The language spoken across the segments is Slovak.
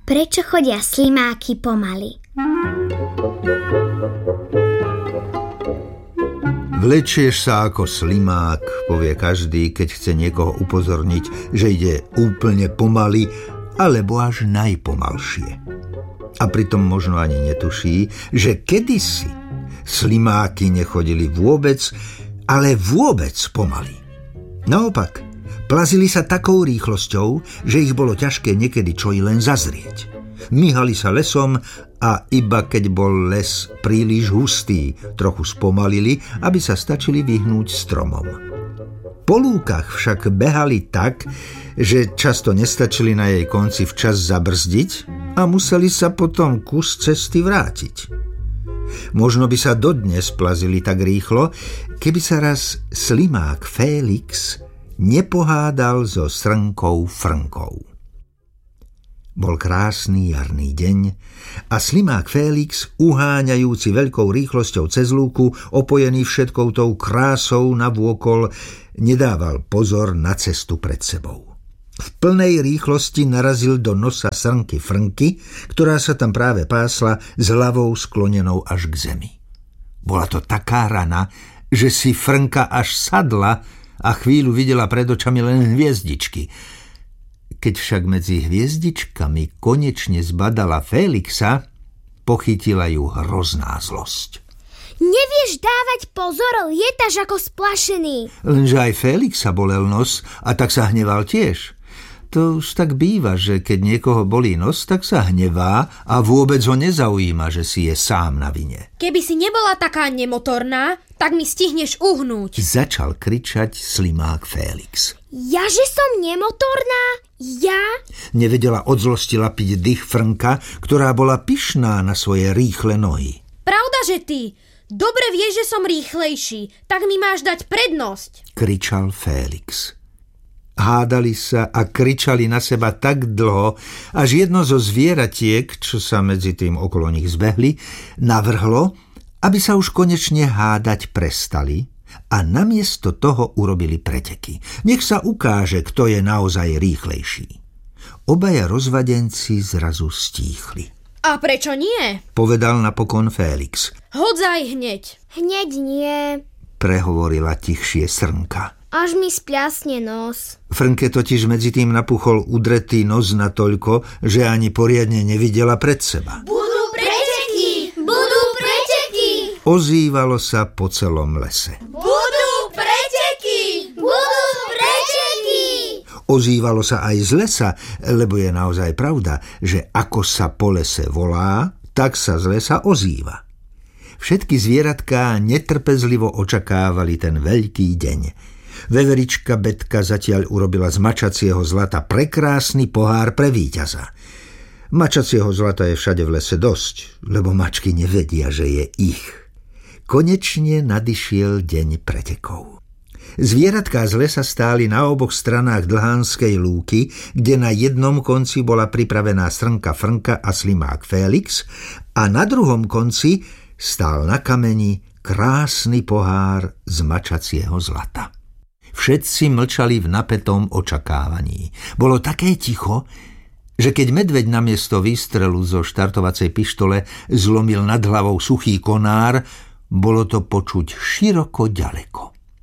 Prečo chodia slimáky pomaly? Vlečieš sa ako slimák, povie každý, keď chce niekoho upozorniť, že ide úplne pomaly, alebo až najpomalšie. A pritom možno ani netuší, že kedysi slimáky nechodili vôbec, ale vôbec pomaly. Naopak, plazili sa takou rýchlosťou, že ich bolo ťažké niekedy čo i len zazrieť. Myhali sa lesom a iba keď bol les príliš hustý, trochu spomalili, aby sa stačili vyhnúť stromom. Po lúkach však behali tak, že často nestačili na jej konci včas zabrzdiť a museli sa potom kus cesty vrátiť. Možno by sa dodnes plazili tak rýchlo, keby sa raz slimák Félix nepohádal so srnkou Frnkou. Bol krásny jarný deň a slimák Félix, uháňajúci veľkou rýchlosťou cez lúku, opojený všetkou tou krásou navôkol, nedával pozor na cestu pred sebou. V plnej rýchlosti narazil do nosa srnky Frnky, ktorá sa tam práve pásla s hlavou sklonenou až k zemi. Bola to taká rana, že si Frnka až sadla a chvíľu videla pred očami len hviezdičky. Keď však medzi hviezdičkami konečne zbadala Félixa, pochytila ju hrozná zlosť. Nevieš dávať pozor, lietaš ako splašený. Lenže aj Félixa bolel nos a tak sa hneval tiež. To už tak býva, že keď niekoho bolí nos, tak sa hnevá a vôbec ho nezaujíma, že si je sám na vine. Keby si nebola taká nemotorná, tak mi stihneš uhnúť. Začal kričať slimák Félix. Ja, že som nemotorná? Ja? Nevedela od zlosti lapiť dých Frnka, ktorá bola pyšná na svoje rýchle nohy. Pravda, že ty? Dobre vieš, že som rýchlejší, tak mi máš dať prednosť, kričal Félix. Hádali sa a kričali na seba tak dlho, až jedno zo zvieratiek, čo sa medzi tým okolo nich zbehli, navrhlo, aby sa už konečne hádať prestali a namiesto toho urobili preteky. Nech sa ukáže, kto je naozaj rýchlejší. Obaja rozvadenci zrazu stíchli. A prečo nie? Povedal napokon Félix. Hodzaj hneď. Hneď nie, prehovorila tichšie srnka. až mi spľasne nos. Frnke totiž medzi tým napuchol udretý nos natoľko, že ani poriadne nevidela pred seba. Budú preteky! Budú preteky! Ozývalo sa po celom lese. Budú preteky! Budú preteky! Ozývalo sa aj z lesa, lebo je naozaj pravda, že ako sa po lese volá, tak sa z lesa ozýva. Všetky zvieratká netrpezlivo očakávali ten veľký deň. Veverička Betka zatiaľ urobila z mačacieho zlata prekrásny pohár pre víťaza. Mačacieho zlata je všade v lese dosť, lebo mačky nevedia, že je ich. Konečne nadišiel deň pretekov. Zvieratká z lesa stáli na oboch stranách Dlhánskej lúky, kde na jednom konci bola pripravená srnka Frnka a slimák Félix a na druhom konci stál na kameni krásny pohár z mačacieho zlata. Všetci mlčali v napätom očakávaní. Bolo také ticho, že keď medveď namiesto výstrelu zo štartovacej pištole zlomil nad hlavou suchý konár, bolo to počuť široko ďaleko.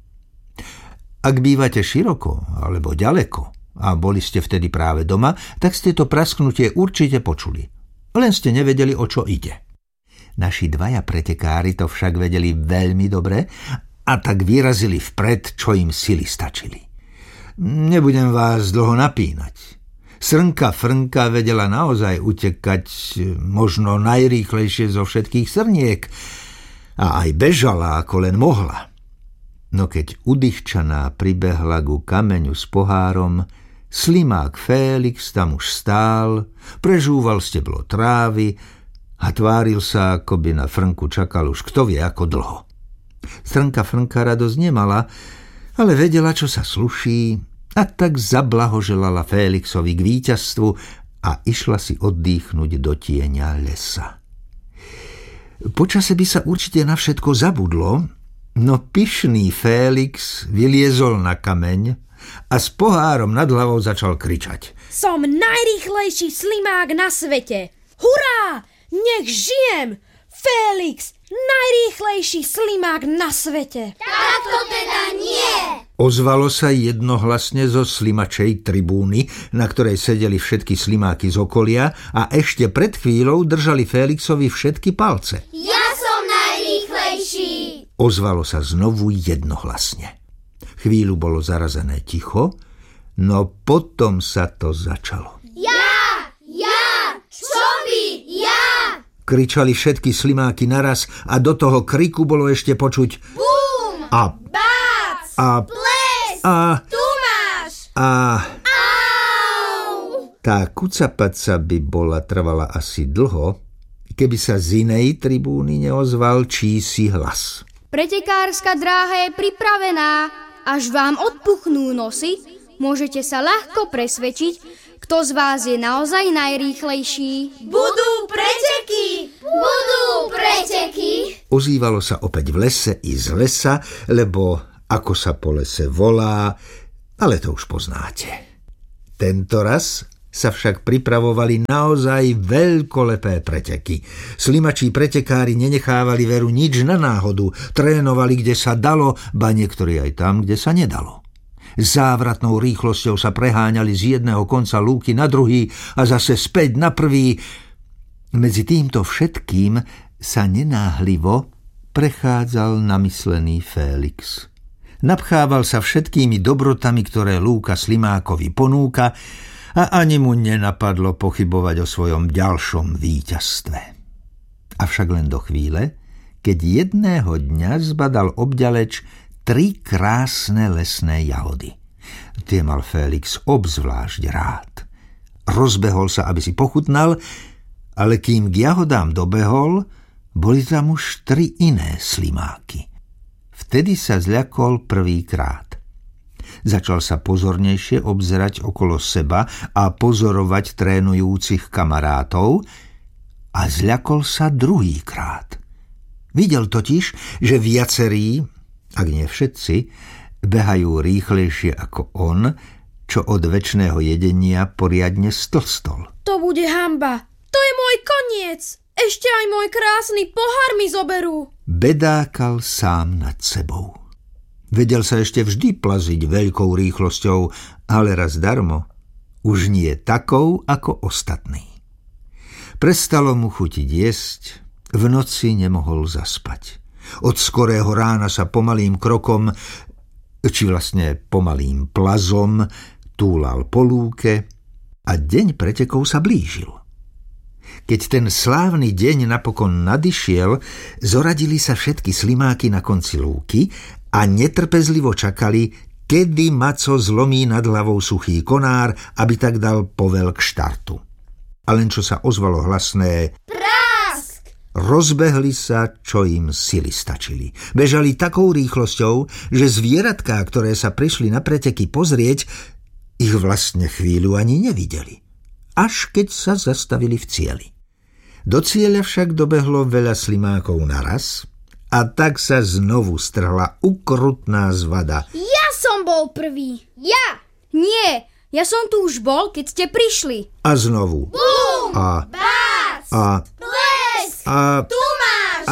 Ak bývate široko alebo ďaleko a boli ste vtedy práve doma, tak ste to prasknutie určite počuli. Len ste nevedeli, o čo ide. Naši dvaja pretekári to však vedeli veľmi dobre a tak vyrazili vpred, čo im sily stačili. Nebudem vás dlho napínať. Srnka Frnka vedela naozaj utekať možno najrýchlejšie zo všetkých srniek a aj bežala, ako len mohla. No keď udýchčaná pribehla ku kameňu s pohárom, slimák Félix tam už stál, prežúval steblo trávy a tváril sa, ako by na Frnku čakal už kto vie ako dlho. Srnka Frnka radosť nemala, ale vedela, čo sa sluší, a tak zablahoželala Félixovi k víťazstvu a išla si oddychnúť do tieňa lesa. Počase by sa určite na všetko zabudlo, no pyšný Félix vyliezol na kameň a s pohárom nad hlavou začal kričať. Som najrýchlejší slimák na svete. Hurá! Nech žijem! Félix, najrýchlejší slimák na svete. Takto teda nie! Ozvalo sa jednohlasne zo slimačej tribúny, na ktorej sedeli všetky slimáky z okolia a ešte pred chvíľou držali Félixovi všetky palce. Ja som najrýchlejší! Ozvalo sa znovu jednohlasne. Chvíľu bolo zarazené ticho, no potom sa to začalo. Kričali všetky slimáky naraz a do toho kriku bolo ešte počuť Bum! A Bác! A Ples! A Tu máš! A Au! tá kucapaca by bola trvala asi dlho, keby sa z inej tribúny neozval čísi hlas. Pretekárska dráha je pripravená. Až vám odpuchnú nosy, môžete sa ľahko presvedčiť, kto z vás je naozaj najrýchlejší. Budú preteky! Budú preteky! Ozývalo sa opäť v lese i z lesa, lebo ako sa po lese volá, ale to už poznáte. Tento raz sa však pripravovali naozaj veľkolepé preteky. Slimačí pretekári nenechávali veru nič na náhodu, trénovali, kde sa dalo, ba niektorí aj tam, kde sa nedalo. Závratnou rýchlosťou sa preháňali z jedného konca lúky na druhý a zase späť na prvý. Medzi týmto všetkým sa nenáhlivo prechádzal namyslený Félix. Napchával sa všetkými dobrotami, ktoré lúka slimákovi ponúka, a ani mu nenapadlo pochybovať o svojom ďalšom víťazstve. Avšak len do chvíle, keď jedného dňa zbadal obďaleč 3 krásne lesné jahody. Tie mal Félix obzvlášť rád. Rozbehol sa, aby si pochutnal, ale kým k jahodám dobehol, boli tam už 3 iné slimáky. Vtedy sa zľakol prvýkrát. Začal sa pozornejšie obzerať okolo seba a pozorovať trénujúcich kamarátov a zľakol sa druhýkrát. Videl totiž, že viacerí, ak nie všetci, behajú rýchlejšie ako on, čo od večného jedenia poriadne stlstol. To bude hanba. To je môj koniec. Ešte aj môj krásny pohár mi zoberú. Bedákal sám nad sebou. Vedel sa ešte vždy plaziť veľkou rýchlosťou, ale raz darmo. Už nie takou ako ostatní. Prestalo mu chutiť jesť, v noci nemohol zaspať. Od skorého rána sa pomalým krokom, či vlastne pomalým plazom, túlal po lúke a deň pretekov sa blížil. Keď ten slávny deň napokon nadišiel, zoradili sa všetky slimáky na konci lúky a netrpezlivo čakali, kedy Maco zlomí nad hlavou suchý konár, aby tak dal povel k štartu. A len čo sa ozvalo hlasné rozbehli sa, čo im sily stačili. Bežali takou rýchlosťou, že zvieratká, ktoré sa prišli na preteky pozrieť, ich vlastne chvíľu ani nevideli. Až keď sa zastavili v cieli. Do cieľa však dobehlo veľa slimákov naraz a tak sa znovu strhla ukrutná zvada. Ja som bol prvý. Ja! Nie, ja som tu už bol, keď ste prišli. A znovu. Bum! A Bác! a Ples! a Tu máš!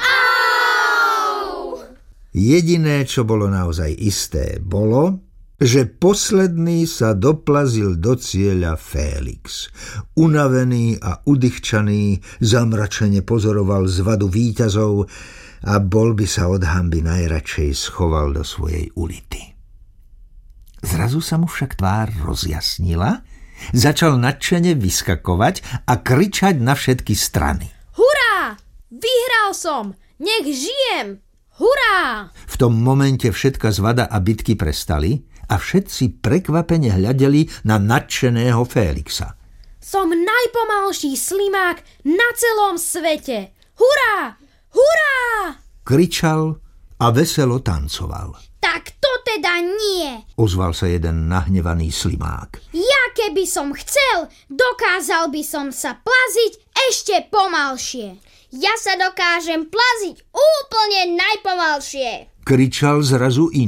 Au! Jediné, čo bolo naozaj isté, bolo, že posledný sa doplazil do cieľa Félix. Unavený a udýchčaný zamračene pozoroval zvadu víťazov a bol by sa od hanby najradšej schoval do svojej ulity. Zrazu sa mu však tvár rozjasnila, začal nadšene vyskakovať a kričať na všetky strany. Hurá! Vyhral som! Nech žijem! Hurá! V tom momente všetka zvada a bitky prestali a všetci prekvapene hľadeli na nadšeného Félixa. Som najpomalší slimák na celom svete! Hurá! Hurá! Kričal a veselo tancoval. Tak to teda nie. Ozval sa jeden nahnevaný slimák. Ja keby som chcel, dokázal by som sa plaziť ešte pomalšie. Ja sa dokážem plaziť úplne najpomalšie. Kričal zrazu iný.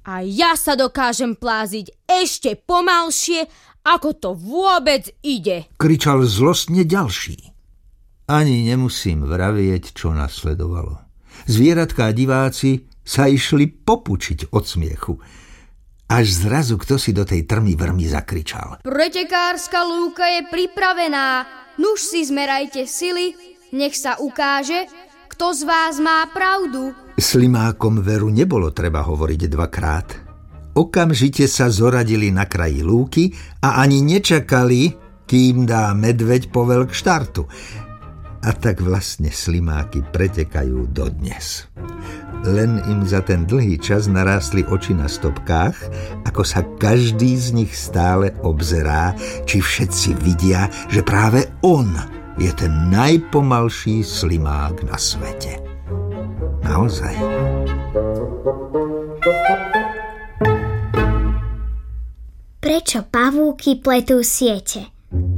A ja sa dokážem pláziť ešte pomalšie, ako to vôbec ide. Kričal zlostne ďalší. Ani nemusím vravieť, čo nasledovalo. Zvieratka a diváci sa išli popučiť od smiechu. Až zrazu kto si do tej trmy vrmy zakričal. Pretekárska lúka je pripravená. Nuž si zmerajte sily, nech sa ukáže, kto z vás má pravdu. Slimákom veru nebolo treba hovoriť dvakrát. Okamžite sa zoradili na kraji lúky a ani nečakali, kým dá medveď povel k štartu. A tak vlastne slimáky pretekajú dodnes. Len im za ten dlhý čas narástli oči na stopkách, ako sa každý z nich stále obzerá, či všetci vidia, že práve on je ten najpomalší slimák na svete. Naozaj. Prečo pavúky pletú siete?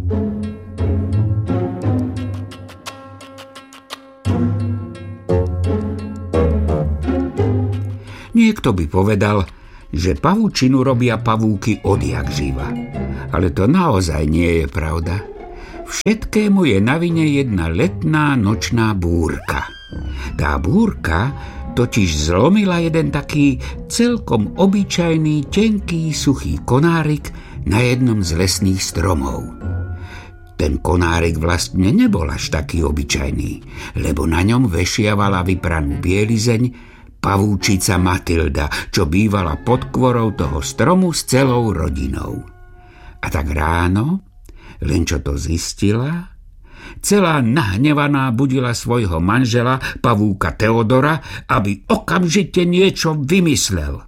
Niekto by povedal, že pavúčinu robia pavúky odjak živa. Ale to naozaj nie je pravda. Všetkému je na vine jedna letná nočná búrka. Tá búrka totiž zlomila jeden taký celkom obyčajný, tenký, suchý konárik na jednom z lesných stromov. Ten konárik vlastne nebol až taký obyčajný, lebo na ňom vešiavala vypranú bielizeň pavúčica Matilda, čo bývala pod kvorou toho stromu s celou rodinou. A tak ráno, len čo to zistila, celá nahnevaná budila svojho manžela, pavúka Teodora, aby okamžite niečo vymyslel.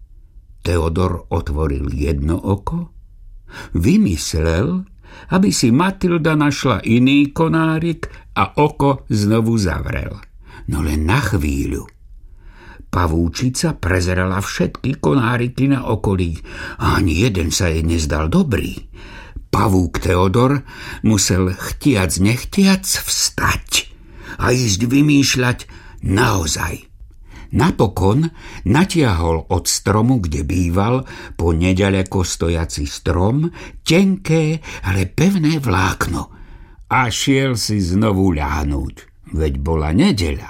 Teodor otvoril jedno oko, vymyslel, aby si Matilda našla iný konárik a oko znovu zavrel. No len na chvíľu. Pavúčica prezerala všetky konáriky na okolí a ani jeden sa jej nezdal dobrý. Pavúk Teodor musel chtiac nechtiac vstať a ísť vymýšľať naozaj. Napokon natiahol od stromu, kde býval, po neďaleko stojaci strom tenké, ale pevné vlákno a šiel si znovu ľahnúť, veď bola nedeľa.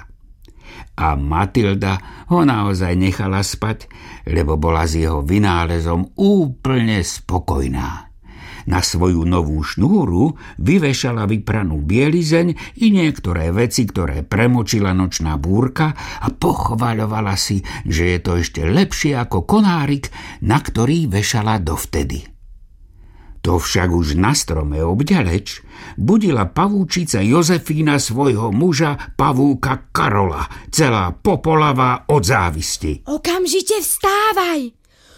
A Matilda ho naozaj nechala spať, lebo bola s jeho vynálezom úplne spokojná. Na svoju novú šnúru vyvešala vypranú bielizeň i niektoré veci, ktoré premočila nočná búrka a pochvaľovala si, že je to ešte lepšie ako konárik, na ktorý vešala dovtedy. To však už na strome obďaleč budila pavúčica Jozefína svojho muža, pavúka Karola, celá popolavá od závisti. Okamžite vstávaj!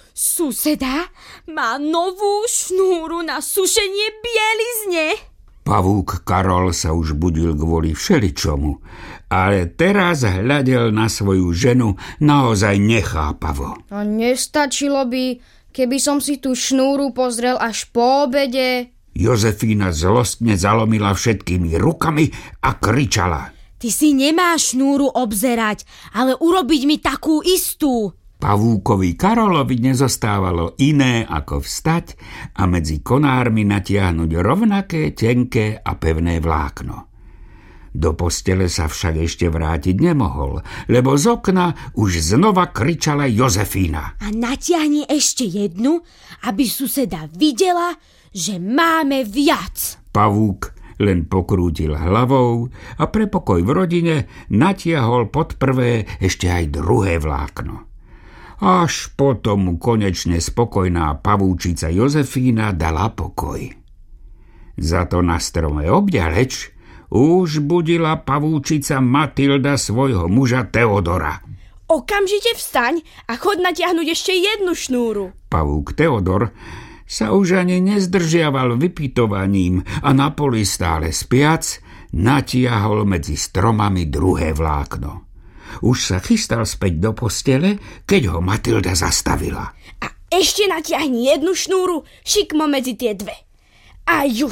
Suseda má novú šnúru na sušenie bielizne. Pavúk Karol sa už budil kvôli všeličomu, ale teraz hľadel na svoju ženu naozaj nechápavo. A nestačilo by, keby som si tú šnúru pozrel až po obede. Jozefína zlostne zalomila všetkými rukami a kričala. Ty si nemáš šnúru obzerať, ale urobiť mi takú istú. Pavúkovi Karolovi nezostávalo iné ako vstať a medzi konármi natiahnuť rovnaké, tenké a pevné vlákno. Do postele sa však ešte vrátiť nemohol, lebo z okna už znova kričala Jozefína. A natiahni ešte jednu, aby suseda videla, že máme viac. Pavúk len pokrútil hlavou a pre pokoj v rodine natiahol pod prvé ešte aj druhé vlákno. Až potom mu konečne spokojná pavúčica Jozefína dala pokoj. Za to na strome obďaleč už budila pavúčica Matilda svojho muža Teodora. Okamžite vstaň a chod natiahnuť ešte jednu šnúru. Pavúk Teodor sa už ani nezdržiaval vypytovaním a na poli stále spiac natiahol medzi stromami druhé vlákno. Už sa chystal späť do postele, keď ho Matilda zastavila. A ešte natiahni jednu šnúru šikmo medzi tie dve. A just.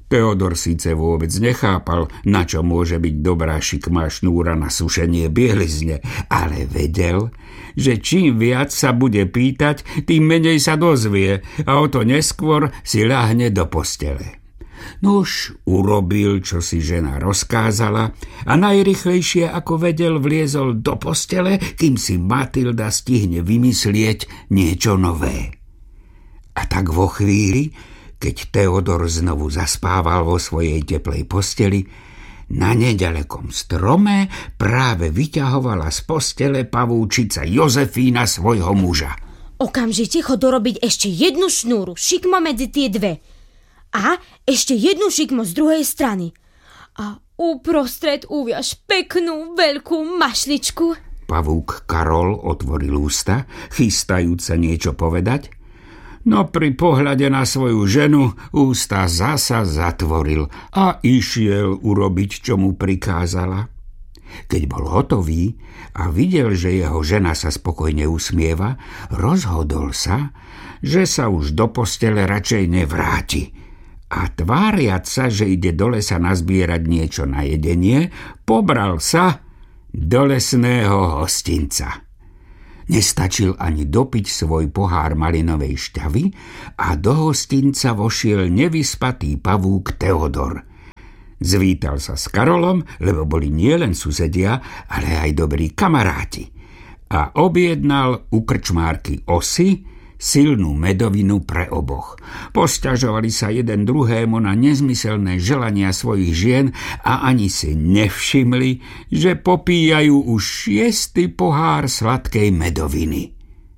Teodor síce vôbec nechápal, na čo môže byť dobrá šikmá šnúra na sušenie bielizne, ale vedel, že čím viac sa bude pýtať, tým menej sa dozvie a o to neskôr si ľahne do postele. Nuž urobil, čo si žena rozkázala a najrychlejšie ako vedel vliezol do postele, kým si Matilda stihne vymyslieť niečo nové. A tak vo chvíli, keď Teodor znovu zaspával vo svojej teplej posteli, na nedalekom strome práve vyťahovala z postele pavúčica Jozefína svojho muža. Okamžite chod dorobiť ešte jednu šnúru, šikmo medzi tie dve. A ešte jednu šikmo z druhej strany. A uprostred uviaž peknú veľkú mašličku. Pavúk Karol otvoril ústa, chystajúca niečo povedať, no pri pohľade na svoju ženu ústa zasa zatvoril a išiel urobiť, čo mu prikázala. Keď bol hotový a videl, že jeho žena sa spokojne usmieva, rozhodol sa, že sa už do postele radšej nevráti. A tváriac sa, že ide do lesa nazbierať niečo na jedenie, pobral sa do lesného hostinca. Nestačil ani dopiť svoj pohár malinovej šťavy a do hostinca vošiel nevyspatý pavúk Teodor. Zvítal sa s Karolom, lebo boli nielen susedia, ale aj dobrí kamaráti. A objednal u krčmárky Osy silnú medovinu pre oboch. Posťažovali sa jeden druhému na nezmyselné želania svojich žien a ani si nevšimli, že popíjajú už 6. pohár sladkej medoviny.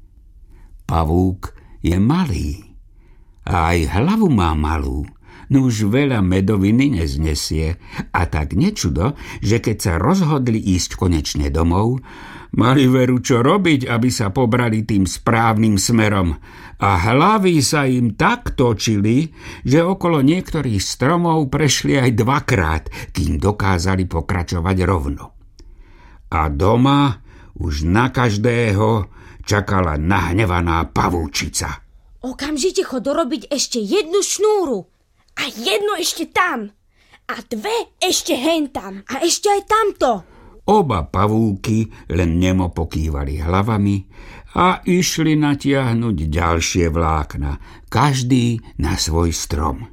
Pavúk je malý a aj hlavu má malú, no už veľa medoviny neznesie a tak nečudo, že keď sa rozhodli ísť konečne domov, mali veru čo robiť, aby sa pobrali tým správnym smerom a hlavy sa im tak točili, že okolo niektorých stromov prešli aj 2-krát, kým dokázali pokračovať rovno. A doma už na každého čakala nahnevaná pavúčica. Okamžite chod dorobiť ešte jednu šnúru. A jednu ešte tam. A 2 ešte hentam. A ešte aj tamto. Oba pavúky len nemo pokývali hlavami a išli natiahnuť ďalšie vlákna, každý na svoj strom.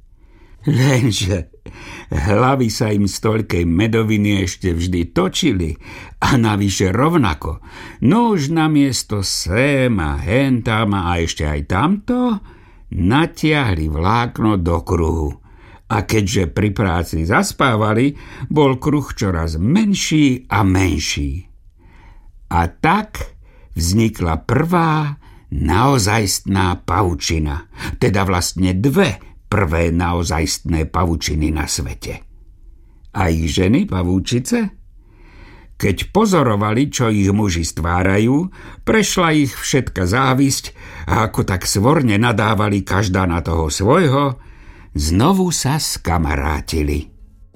Lenže hlavy sa im z toľkej medoviny ešte vždy točili a navyše rovnako. No už namiesto sem a hentam a ešte aj tamto natiahli vlákno do kruhu. A keďže pri práci zaspávali, bol kruh čoraz menší a menší. A tak vznikla prvá naozajstná pavučina, teda vlastne 2 prvé naozajstné pavučiny na svete. A ich ženy, pavúčice? Keď pozorovali, čo ich muži stvárajú, prešla ich všetka závisť a ako tak svorne nadávali každá na toho svojho, znovu sa skamarátili.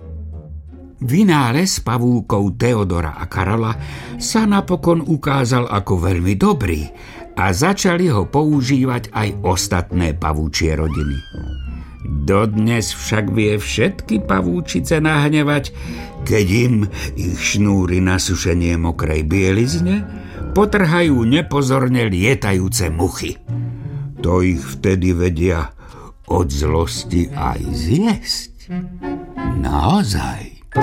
Vynález pavúkov Teodora a Karola sa napokon ukázal ako veľmi dobrý a začali ho používať aj ostatné pavúčie rodiny. Dodnes však vie všetky pavúčice nahnevať, keď im ich šnúry na sušenie mokrej bielizne potrhajú nepozorne lietajúce muchy. To ich vtedy vedia od zlosti aj zjesť. Naozaj.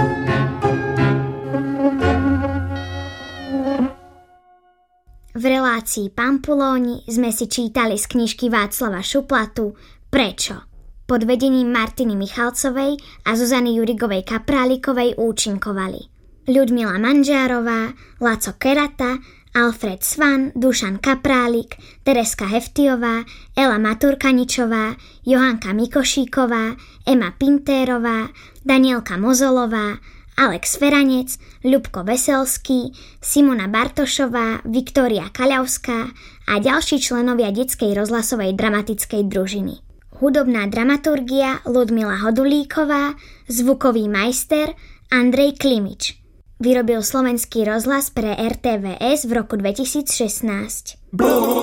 V relácii Pampulóni sme si čítali z knižky Václava Šuplatu Prečo? Pod vedením Martiny Michalcovej a Zuzany Jurigovej Kaprálikovej účinkovali Ľudmila Manžárová, Laco Kerata, Alfred Svan, Dušan Kaprálik, Tereska Heftiová, Ela Maturkaničová, Johanka Mikošíková, Ema Pintérová, Danielka Mozolová, Alex Feranec, Ľubko Veselský, Simona Bartošová, Viktória Kaľavská a ďalší členovia detskej rozhlasovej dramatickej družiny. Hudobná dramaturgia Ľudmila Hodulíková, zvukový majster Andrej Klimič. Vyrobil Slovenský rozhlas pre RTVS v roku 2016.